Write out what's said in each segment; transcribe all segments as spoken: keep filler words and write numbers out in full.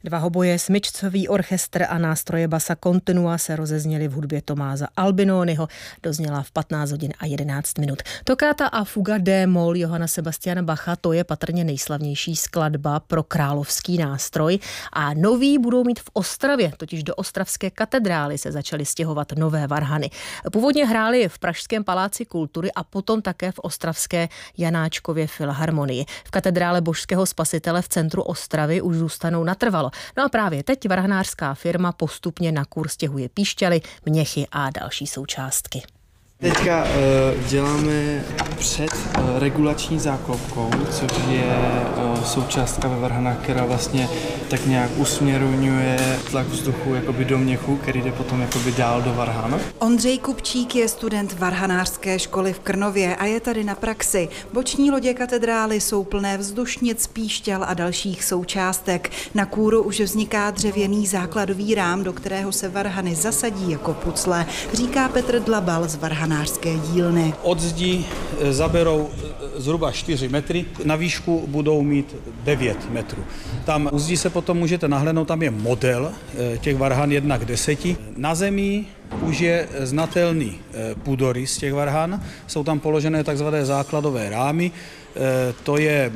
Dva hoboje, smyčcový orchestr a nástroje basa Continua se rozezněly v hudbě Tomáza Albinoniho. Dozněla v patnáct hodin a jedenáct minut. Toccata a fuga D-moll Johanna Sebastiana Bacha, to je patrně nejslavnější skladba pro královský nástroj. A noví budou mít v Ostravě, totiž do ostravské katedrály se začaly stěhovat nové varhany. Původně hráli v Pražském paláci kultury a potom také v ostravské Janáčkově filharmonii. V katedrále Božského spasitele v centru Ostravy už zůstanou natrvalo. No a právě teď varhanářská firma postupně na kůr stěhuje píšťaly, měchy a další součástky. Teďka uh, děláme před uh, regulační záklopkou, což je uh, součástka ve varhanách, která vlastně tak nějak usměrňuje tlak vzduchu jakoby do měchu, který jde potom jakoby dál do varhana. Ondřej Kupčík je student varhanářské školy v Krnově a je tady na praxi. Boční lodě katedrály jsou plné vzdušnic, píšťal a dalších součástek. Na kůru už vzniká dřevěný základový rám, do kterého se varhany zasadí jako pucle, říká Petr Dlabal z varhanářské dílny. Od zdí zaberou zhruba čtyři metry, na výšku budou mít devět metrů. Tam u zdí se potom můžete nahlédnout, tam je model těch varhan jedna k deseti. Na zemi už je znatelný půdorys z těch varhan, jsou tam položené takzvané základové rámy, to je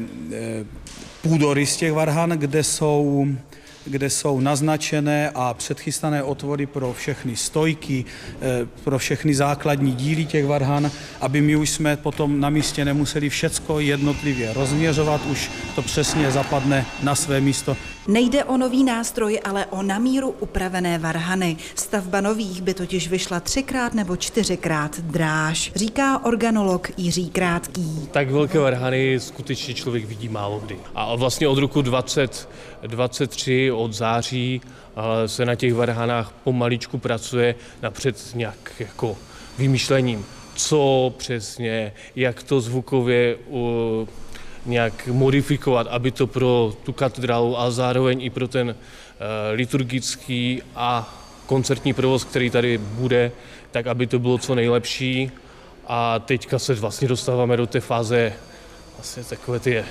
půdorys těch varhan, kde jsou kde jsou naznačené a předchystané otvory pro všechny stojky, pro všechny základní díly těch varhan, aby my už jsme potom na místě nemuseli všecko jednotlivě rozměřovat, už to přesně zapadne na své místo. Nejde o nový nástroj, ale o na míru upravené varhany. Stavba nových by totiž vyšla třikrát nebo čtyřikrát dráž, říká organolog Jiří Krátký. Tak velké varhany skutečně člověk vidí málo kdy. A vlastně od roku dvacet dvacet tři, od září, se na těch varhanách pomaličku pracuje napřed nějak jako vymýšlením, co přesně, jak to zvukově uh, nějak modifikovat, aby to pro tu katedrálu a zároveň i pro ten uh, liturgický a koncertní provoz, který tady bude, tak aby to bylo co nejlepší. A teďka se vlastně dostáváme do té fáze vlastně takové ty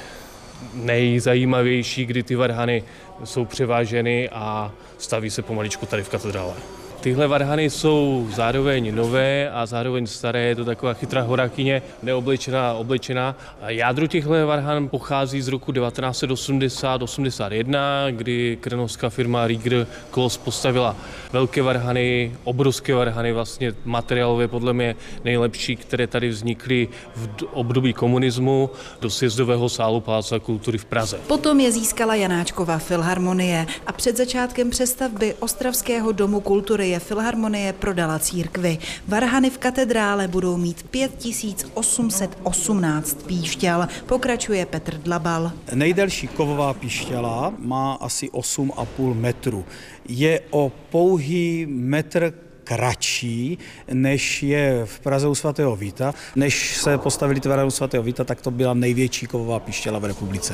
nejzajímavější, kdy ty varhany jsou převáženy a staví se pomaličku tady v katedrále. Tyhle varhany jsou zároveň nové a zároveň staré, je to taková chytrá horákyně, neoblečená, oblečená. Jádro těchto varhan pochází z roku devatenáct set osmdesát osmdesát jedna, kdy krnovská firma Rieger Kloss postavila velké varhany, obrovské varhany, vlastně materiálové podle mě nejlepší, které tady vznikly v období komunismu do sjezdového sálu Paláce kultury v Praze. Potom je získala Janáčkova filharmonie a před začátkem přestavby Ostravského domu kultury je filharmonie prodala církvi. Varhany v katedrále budou mít pět tisíc osm set osmnáct píšťal, pokračuje Petr Dlabal. Nejdelší kovová píšťala má asi osm a půl metru. Je o pouhý metr kratší, než je v Praze u svatého Víta. Než se postavili ty varhany u svatého Víta, tak to byla největší kovová píšťala v republice.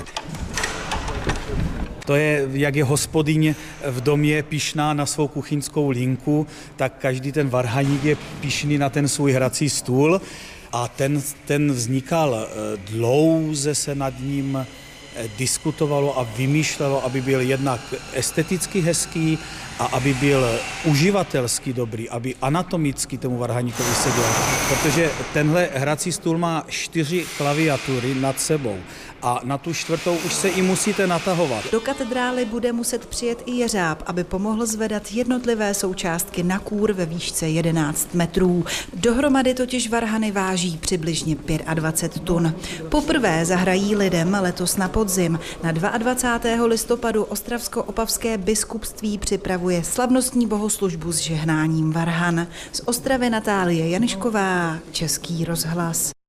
To je, jak je hospodyně v domě pyšná na svou kuchyňskou linku, tak každý ten varhaník je pyšný na ten svůj hrací stůl a ten, ten vznikal dlouze, se nad ním diskutovalo a vymýšlelo, aby byl jednak esteticky hezký a aby byl uživatelsky dobrý, aby anatomicky tomu varhaníkovi seděl. Protože tenhle hrací stůl má čtyři klaviatury nad sebou a na tu čtvrtou už se i musíte natahovat. Do katedrály bude muset přijet i jeřáb, aby pomohl zvedat jednotlivé součástky na kůr ve výšce jedenáct metrů. Dohromady totiž varhany váží přibližně dvacet pět tun. Poprvé zahrají lidem letos na podzim. Na dvacátého druhého listopadu Ostravsko-opavské biskupství připravuje slavnostní bohoslužbu s žehnáním varhan. Z Ostravy Natálie Janišková, Český rozhlas.